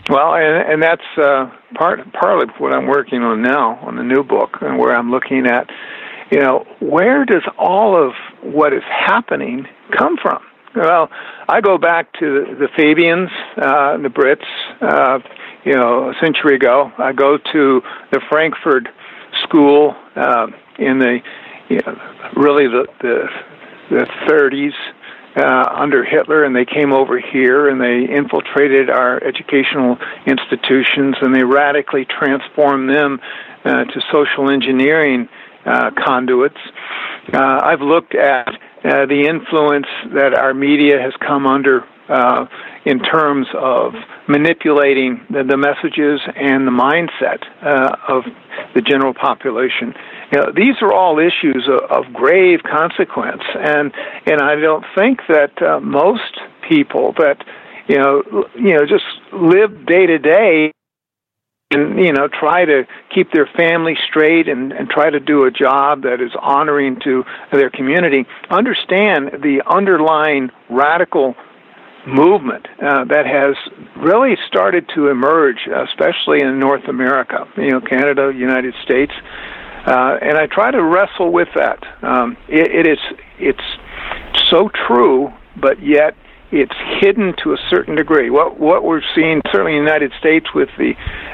Well, and that's partly what I'm working on now on the new book, and where I'm looking at, where does all of what is happening come from? Well, I go back to the Fabians, the Brits, a century ago. I go to the Frankfurt School in the really the 30s under Hitler, and they came over here and they infiltrated our educational institutions, and they radically transformed them to social engineering conduits. I've looked at the influence that our media has come under in terms of manipulating the messages and the mindset of the general population. These are all issues of grave consequence, and I don't think that most people that just live day to day and try to keep their family straight and try to do a job that is honoring to their community understand the underlying radical movement that has really started to emerge, especially in North America, Canada, United States, and I try to wrestle with that. It's so true, but yet it's hidden to a certain degree. What we're seeing, certainly in the United States, with the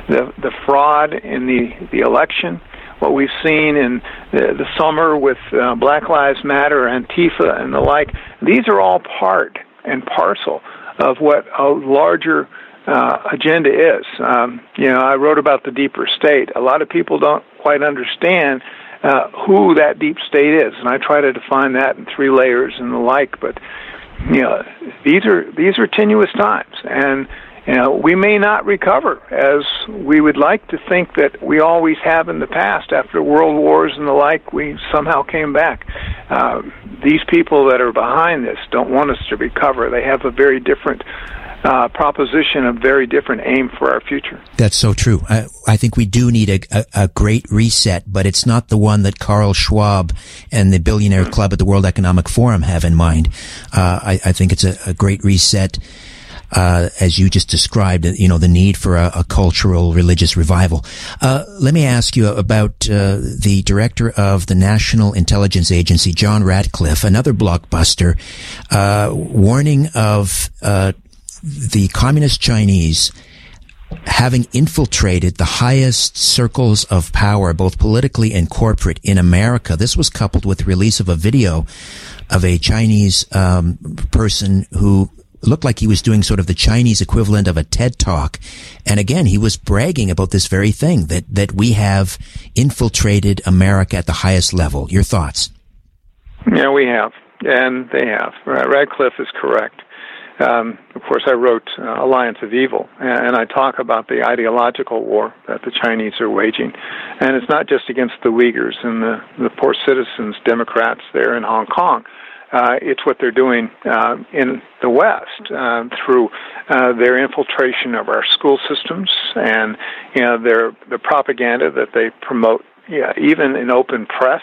fraud in the election, what we've seen in the summer with Black Lives Matter, Antifa, and the like, these are all part and parcel of what a larger agenda is. I wrote about the deeper state. A lot of people don't quite understand who that deep state is, and I try to define that in 3 layers and the like. But these are tenuous times, and we may not recover as we would like to think that we always have in the past. After world wars and the like, we somehow came back. These people that are behind this don't want us to recover. They have a very different proposition, a very different aim for our future. That's so true. I think we do need a great reset, but it's not the one that Carl Schwab and the Billionaire Club at the World Economic Forum have in mind. I think it's a great reset, as you just described, the need for a cultural, religious revival. Let me ask you about the director of the National Intelligence Agency, John Ratcliffe, another blockbuster, warning of the communist Chinese having infiltrated the highest circles of power, both politically and corporate, in America. This was coupled with the release of a video of a Chinese person who looked like he was doing sort of the Chinese equivalent of a TED Talk. And again, he was bragging about this very thing, that we have infiltrated America at the highest level. Your thoughts? Yeah, we have, and they have. Radcliffe is correct. Of course, I wrote Alliance of Evil, and I talk about the ideological war that the Chinese are waging. And it's not just against the Uyghurs and the poor citizens, Democrats there in Hong Kong. It's what they're doing in the West through their infiltration of our school systems and the propaganda that they promote, even in open press.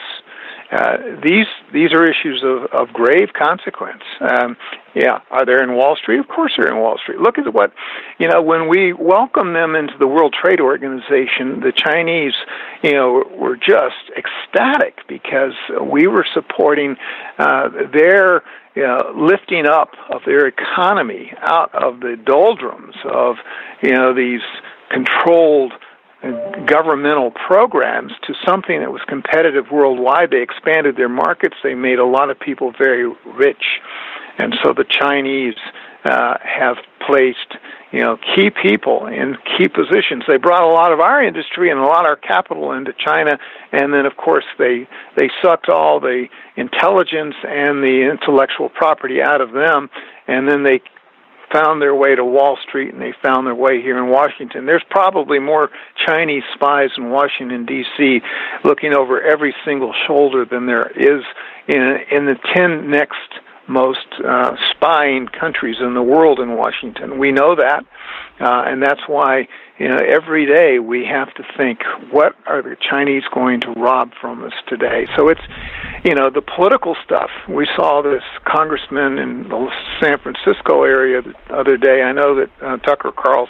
These are issues of grave consequence. Are they in Wall Street? Of course they're in Wall Street. Look at what, when we welcomed them into the World Trade Organization, the Chinese, were just ecstatic because we were supporting their lifting up of their economy out of the doldrums of, these controlled governmental programs to something that was competitive worldwide. They expanded their markets. They made a lot of people very rich. And so the Chinese have placed, key people in key positions. They brought a lot of our industry and a lot of our capital into China, and then, of course, they sucked all the intelligence and the intellectual property out of them, and then they found their way to Wall Street, and they found their way here in Washington. There's probably more Chinese spies in Washington, D.C., looking over every single shoulder than there is in the 10 next most spying countries in the world in Washington. We know that, and that's why every day we have to think, what are the Chinese going to rob from us today? So it's, the political stuff. We saw this congressman in the San Francisco area the other day. I know that Tucker Carlson